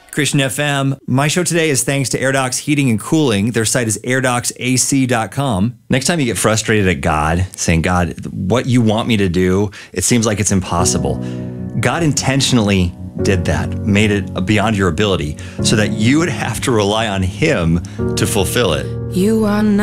Christian FM. My show today is thanks to AirDocs Heating and Cooling. Their site is airdocsac.com. Next time you get frustrated at God, saying, God, what you want me to do, it seems like it's impossible. God intentionally did that, made it beyond your ability so that you would have to rely on Him to fulfill it. You are not